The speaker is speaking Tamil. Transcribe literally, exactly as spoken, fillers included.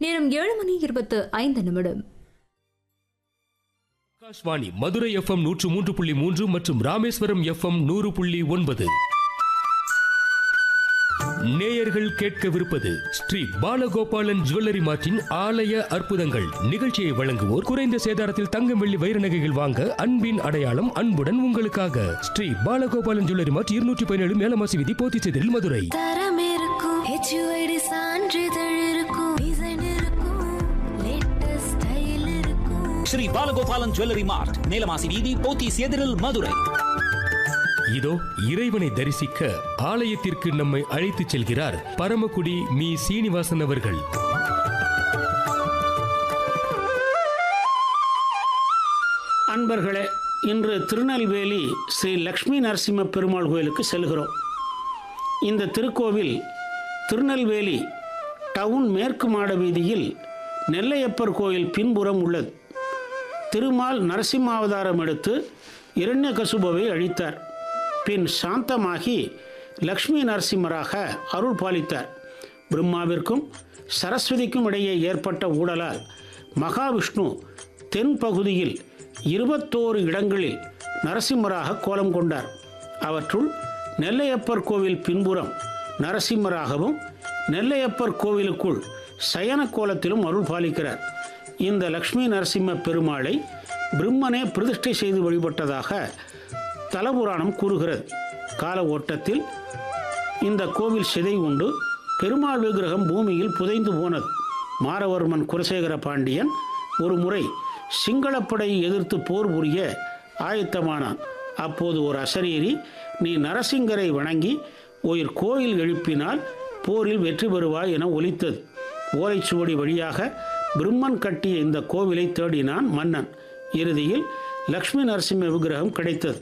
நேரம் ஏழு மணி இருபத்து ஐந்து நிமிடம். ஆகாஷ்வாணி மதுரை எஃப்எம் நூற்று மூன்று புள்ளி மூன்று மற்றும் ராமேஸ்வரம் எஃப்எம் நூறு புள்ளி ஒன்பது. நேயர்கள் கேட்கவிருப்பது ஸ்ரீ பாலகோபாலன் ஜுவல்லரி மார்ட்டின் ஆலய அற்புதங்கள். நிகழ்ச்சியை வழங்குவோர் குறைந்த சேதாரத்தில் தங்கம் வெள்ளி வைர நகைகள் வாங்க அன்பின் அடையாளம் அன்புடன் உங்களுக்காக ஸ்ரீ பாலகோபாலன் ஜுவல்லரி மார்ட் இருநூற்றி பதினேழு மேலமாசி வீதி போத்திச்சேரில் மதுரை. தரம் இருக்கும், ஹெச்யூஐடி சான்றிதழ் இருக்கும், டிசைன் இருக்கும், லேட்டஸ்ட் ஸ்டைல் இருக்கும். ஸ்ரீ பாலகோபாலன் ஜுவல்லரி மார்ட் மேலமாசி வீதி போத்திச்சேரில் மதுரை. இதோ இறைவனை தரிசிக்க ஆலயத்திற்கு நம்மை அழைத்துச் செல்கிறார் பரமக்குடி மீ சீனிவாசன் அவர்கள். அன்பர்களே, இன்று திருநெல்வேலி ஸ்ரீ லக்ஷ்மி நரசிம்ம பெருமாள் கோயிலுக்கு செல்கிறோம். இந்த திருக்கோவில் திருநெல்வேலி டவுன் மேற்கு மாட வீதியில் நெல்லையப்பர் கோயில் பின்புறம் உள்ளது. திருமால் நரசிம்மாவதாரம் எடுத்து இரண்யகசுபவை அழித்தார். பின் சாந்தமாகி லக்ஷ்மி நரசிம்மராக அருள் பாலித்தார். பிரம்மாவிற்கும் சரஸ்வதிக்கும் இடையே ஏற்பட்ட ஊடலால் மகாவிஷ்ணு தென் பகுதியில் இருபத்தோரு இடங்களில் நரசிம்மராக கோலம் கொண்டார். அவற்றுள் நெல்லையப்பர் கோவில் பின்புறம் நரசிம்மராகவும் நெல்லையப்பர் கோவிலுக்குள் சயன கோலத்திலும் அருள் பாலிக்கிறார். இந்த லக்ஷ்மி நரசிம்ம பெருமாளை பிரம்மனே பிரதிஷ்டை செய்து வழிபட்டதாக தலபுராணம் கூறுகிறது. கால ஓட்டத்தில் இந்த கோவில் சிதை உண்டு பெருமாள் விக்கிரகம் பூமியில் புதைந்து போனது. மாரவர்மன் குலசேகர பாண்டியன் ஒரு முறை சிங்களப்படையை எதிர்த்து போர் புரிய ஆயத்தமானான். அப்போது ஒரு அசரீரி, நீ நரசிங்கரை வணங்கி ஒரு கோயில் எழுப்பினால் போரில் வெற்றி பெறுவாய் என ஒலித்தது. ஓலைச்சுவடி வழியாக பிரம்மன் கட்டிய இந்த கோவிலை தேடினான் மன்னன். இறுதியில் லக்ஷ்மி நரசிம்ம விக்கிரகம் கிடைத்தது.